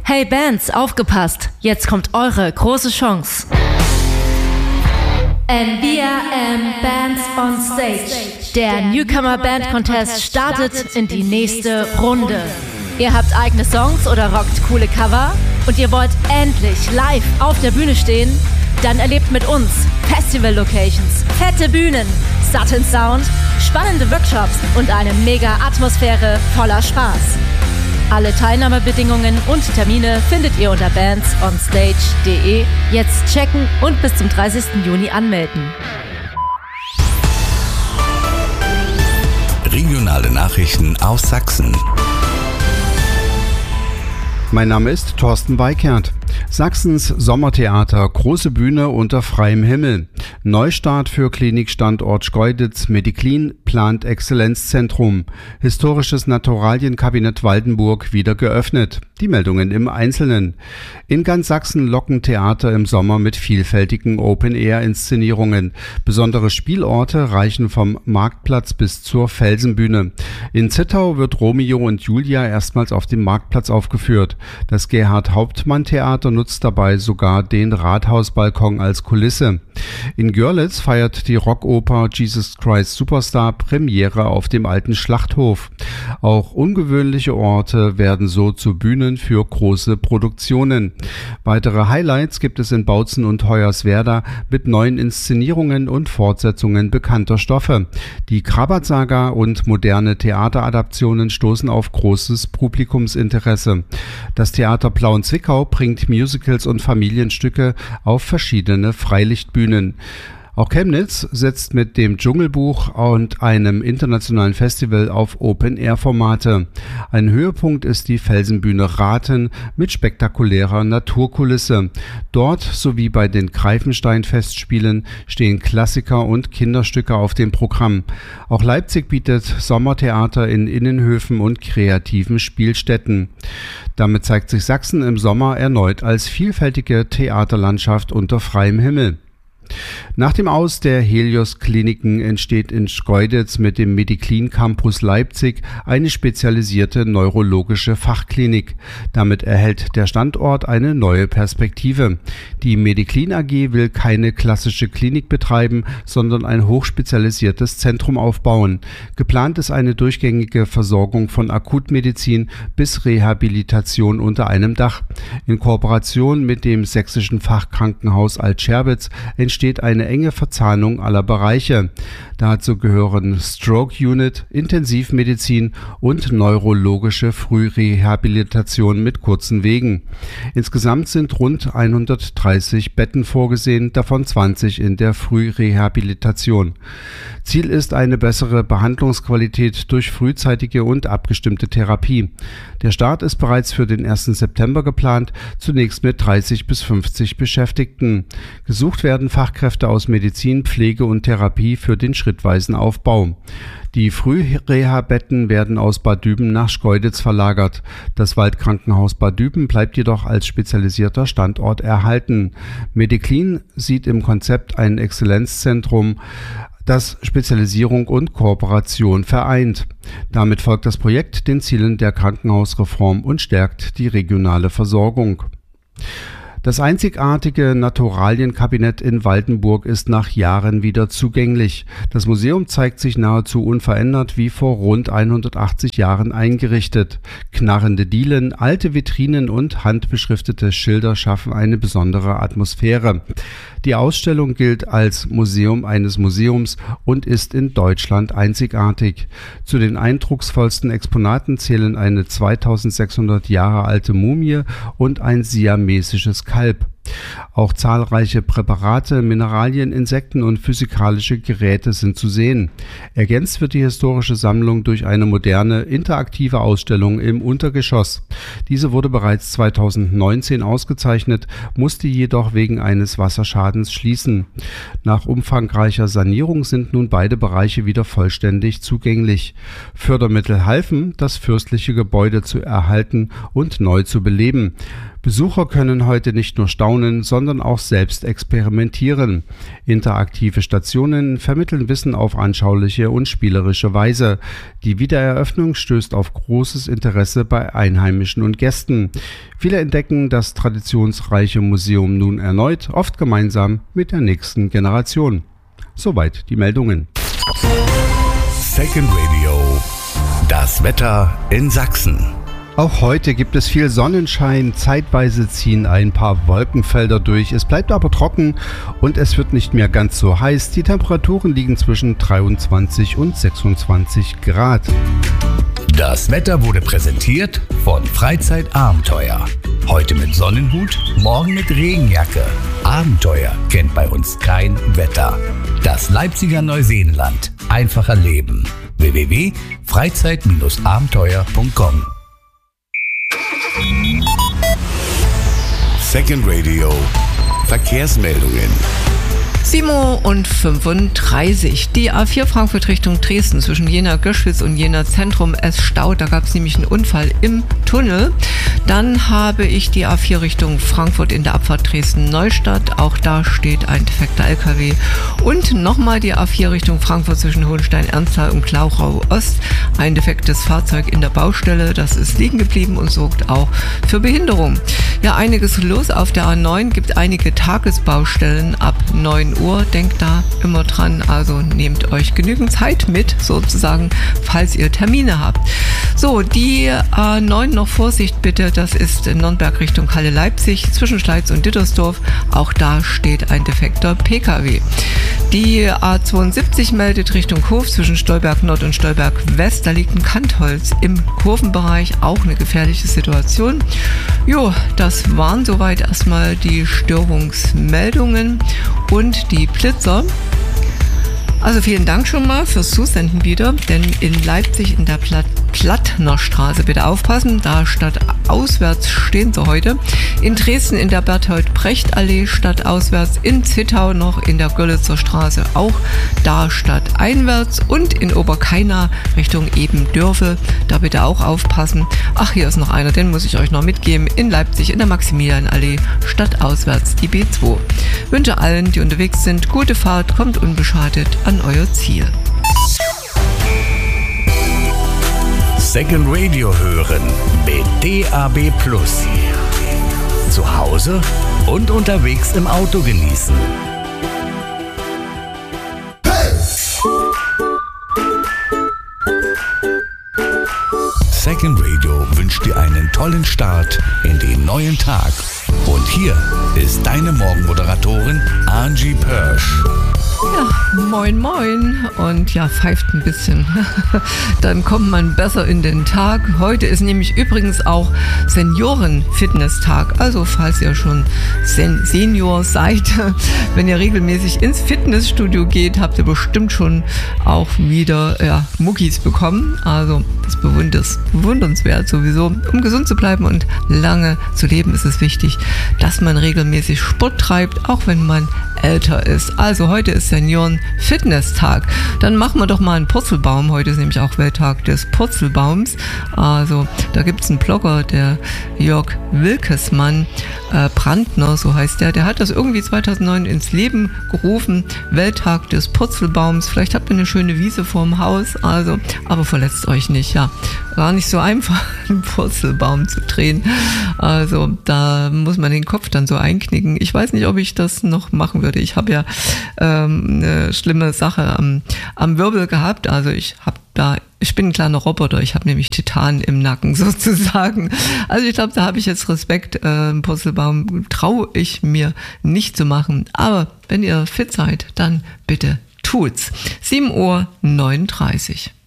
Hey Bands, aufgepasst! Jetzt kommt eure große Chance. NBRM Bands on Stage. Der Newcomer Band Contest startet in die nächste Runde. Ihr habt eigene Songs oder rockt coole Cover und ihr wollt endlich live auf der Bühne stehen? Dann erlebt mit uns Festival-Locations, fette Bühnen, satten Sound, spannende Workshops und eine mega Atmosphäre voller Spaß. Alle Teilnahmebedingungen und Termine findet ihr unter bandsonstage.de. Jetzt checken und bis zum 30. Juni anmelden. Regionale Nachrichten aus Sachsen. Mein Name ist Thorsten Weikert. Sachsens Sommertheater, große Bühne unter freiem Himmel. Neustart für Klinikstandort Schkeuditz. Mediclin plant Exzellenzzentrum. Historisches Naturalienkabinett Waldenburg wieder geöffnet. Die Meldungen im Einzelnen. In ganz Sachsen locken Theater im Sommer mit vielfältigen Open-Air-Inszenierungen. Besondere Spielorte reichen vom Marktplatz bis zur Felsenbühne. In Zittau wird Romeo und Julia erstmals auf dem Marktplatz aufgeführt. Das Gerhard-Hauptmann-Theater nutzt dabei sogar den Rathausbalkon als Kulisse. In Görlitz feiert die Rockoper Jesus Christ Superstar Premiere auf dem alten Schlachthof. Auch ungewöhnliche Orte werden so zu Bühnen für große Produktionen. Weitere Highlights gibt es in Bautzen und Hoyerswerda mit neuen Inszenierungen und Fortsetzungen bekannter Stoffe. Die Krabat-Saga und moderne Theateradaptionen stoßen auf großes Publikumsinteresse. Das Theater Plauen-Zwickau bringt Musicals und Familienstücke auf verschiedene Freilichtbühnen. Auch Chemnitz setzt mit dem Dschungelbuch und einem internationalen Festival auf Open-Air-Formate. Ein Höhepunkt ist die Felsenbühne Rathen mit spektakulärer Naturkulisse. Dort sowie bei den Greifenstein-Festspielen stehen Klassiker und Kinderstücke auf dem Programm. Auch Leipzig bietet Sommertheater in Innenhöfen und kreativen Spielstätten. Damit zeigt sich Sachsen im Sommer erneut als vielfältige Theaterlandschaft unter freiem Himmel. Nach dem Aus der Helios-Kliniken entsteht in Schkeuditz mit dem Mediclin Campus Leipzig eine spezialisierte neurologische Fachklinik. Damit erhält der Standort eine neue Perspektive. Die Mediclin AG will keine klassische Klinik betreiben, sondern ein hochspezialisiertes Zentrum aufbauen. Geplant ist eine durchgängige Versorgung von Akutmedizin bis Rehabilitation unter einem Dach. In Kooperation mit dem sächsischen Fachkrankenhaus Alt-Scherbitz entsteht eine enge Verzahnung aller Bereiche. Dazu gehören Stroke Unit, Intensivmedizin und neurologische Frührehabilitation mit kurzen Wegen. Insgesamt sind rund 130 Betten vorgesehen, davon 20 in der Frührehabilitation. Ziel ist eine bessere Behandlungsqualität durch frühzeitige und abgestimmte Therapie. Der Start ist bereits für den 1. September geplant, zunächst mit 30 bis 50 Beschäftigten. Gesucht werden Fachkräfte aus Medizin, Pflege und Therapie für den schrittweisen Aufbau. Die Frühreha-Betten werden aus Bad Düben nach Schkeuditz verlagert. Das Waldkrankenhaus Bad Düben bleibt jedoch als spezialisierter Standort erhalten. Mediclin sieht im Konzept ein Exzellenzzentrum, das Spezialisierung und Kooperation vereint. Damit folgt das Projekt den Zielen der Krankenhausreform und stärkt die regionale Versorgung. Das einzigartige Naturalienkabinett in Waldenburg ist nach Jahren wieder zugänglich. Das Museum zeigt sich nahezu unverändert wie vor rund 180 Jahren eingerichtet. Knarrende Dielen, alte Vitrinen und handbeschriftete Schilder schaffen eine besondere Atmosphäre. Die Ausstellung gilt als Museum eines Museums und ist in Deutschland einzigartig. Zu den eindrucksvollsten Exponaten zählen eine 2600 Jahre alte Mumie und ein siamesisches Kalb. Auch zahlreiche Präparate, Mineralien, Insekten und physikalische Geräte sind zu sehen. Ergänzt wird die historische Sammlung durch eine moderne, interaktive Ausstellung im Untergeschoss. Diese wurde bereits 2019 ausgezeichnet, musste jedoch wegen eines Wasserschadens schließen. Nach umfangreicher Sanierung sind nun beide Bereiche wieder vollständig zugänglich. Fördermittel halfen, das fürstliche Gebäude zu erhalten und neu zu beleben. Besucher können heute nicht nur staunen, wohnen, sondern auch selbst experimentieren. Interaktive Stationen vermitteln Wissen auf anschauliche und spielerische Weise. Die Wiedereröffnung stößt auf großes Interesse bei Einheimischen und Gästen. Viele entdecken das traditionsreiche Museum nun erneut, oft gemeinsam mit der nächsten Generation. Soweit die Meldungen. Second Radio. Das Wetter in Sachsen. Auch heute gibt es viel Sonnenschein, zeitweise ziehen ein paar Wolkenfelder durch, es bleibt aber trocken und es wird nicht mehr ganz so heiß. Die Temperaturen liegen zwischen 23 und 26 Grad. Das Wetter wurde präsentiert von Freizeitabenteuer. Heute mit Sonnenhut, morgen mit Regenjacke. Abenteuer kennt bei uns kein Wetter. Das Leipziger Neuseenland. Einfach erleben. www.freizeit-abenteuer.com. Second Radio. Verkehrsmeldungen. 7:35 Uhr. Die A4 Frankfurt Richtung Dresden zwischen Jena-Göschwitz und Jena-Zentrum. Es staut, da gab es nämlich einen Unfall im Tunnel. Dann habe ich die A4 Richtung Frankfurt in der Abfahrt Dresden-Neustadt. Auch da steht ein defekter LKW. Und nochmal die A4 Richtung Frankfurt zwischen Hohenstein-Ernsthal und Glauchau-Ost. Ein defektes Fahrzeug in der Baustelle. Das ist liegen geblieben und sorgt auch für Behinderung. Ja, einiges los auf der A9. Gibt einige Tagesbaustellen ab 9 Uhr. Denkt da immer dran, also nehmt euch genügend Zeit mit, sozusagen, falls ihr Termine habt. So, die A9 noch Vorsicht bitte, das ist in Nürnberg Richtung Halle-Leipzig, zwischen Schleiz und Dittersdorf. Auch da steht ein defekter PKW. Die A72 meldet Richtung Hof zwischen Stolberg Nord und Stolberg West. Da liegt ein Kantholz im Kurvenbereich, auch eine gefährliche Situation. Jo, das waren soweit erstmal die Störungsmeldungen und die Blitzer. Also vielen Dank schon mal fürs Zusenden wieder, denn in Leipzig in der Plattner Straße bitte aufpassen, da statt auswärts stehen sie heute. In Dresden in der Berthold-Brecht-Allee statt auswärts, in Zittau noch in der Görlitzer Straße auch da statt einwärts und in Oberkaina Richtung Ebendörfel, da bitte auch aufpassen. Ach, hier ist noch einer, den muss ich euch noch mitgeben. In Leipzig in der Maximilianallee statt auswärts die B2. Wünsche allen, die unterwegs sind, gute Fahrt, kommt unbeschadet an euer Ziel. Second Radio hören mit DAB+. Zu Hause und unterwegs im Auto genießen. Second Radio wünscht dir einen tollen Start in den neuen Tag. Und hier ist deine Morgenmoderatorin Angie Pörsch. Ja, moin moin und ja, pfeift ein bisschen. Dann kommt man besser in den Tag. Heute ist nämlich übrigens auch Senioren-Fitness-Tag. Also falls ihr schon Senior seid, wenn ihr regelmäßig ins Fitnessstudio geht, habt ihr bestimmt schon auch wieder Muckis bekommen. Also das ist bewundernswert sowieso. Um gesund zu bleiben und lange zu leben, ist es wichtig, dass man regelmäßig Sport treibt, auch wenn man älter ist. Also heute ist Senioren-Fitness-Tag. Dann machen wir doch mal einen Purzelbaum. Heute ist nämlich auch Welttag des Purzelbaums. Also da gibt es einen Blogger, der Jörg Wilkesmann, Brandner, so heißt der. Der hat das irgendwie 2009 ins Leben gerufen. Welttag des Purzelbaums. Vielleicht habt ihr eine schöne Wiese vorm Haus. Also, aber verletzt euch nicht. Ja, gar nicht so einfach, einen Purzelbaum zu drehen. Also da muss man den Kopf dann so einknicken. Ich weiß nicht, ob ich das noch machen würde. Ich habe ja eine schlimme Sache am Wirbel gehabt. Also ich bin ein kleiner Roboter. Ich habe nämlich Titan im Nacken sozusagen. Also ich glaube, da habe ich jetzt Respekt. Purzelbaum traue ich mir nicht zu machen. Aber wenn ihr fit seid, dann bitte tut's. 7:39 Uhr.